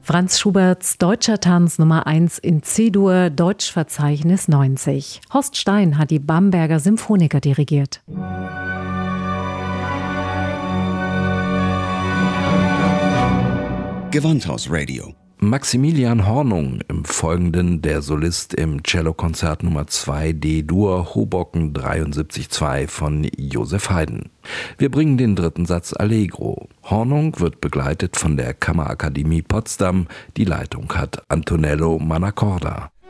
Franz Schuberts Deutscher Tanz Nummer 1 in C-Dur, Deutschverzeichnis 90. Horst Stein hat die Bamberger Symphoniker dirigiert. Gewandhaus-Radio. Maximilian Hornung, im Folgenden der Solist im Cellokonzert Nummer 2 D-Dur, Hoboken 73.2 von Joseph Haydn. Wir bringen den dritten Satz Allegro. Hornung wird begleitet von der Kammerakademie Potsdam. Die Leitung hat Antonello Manacorda.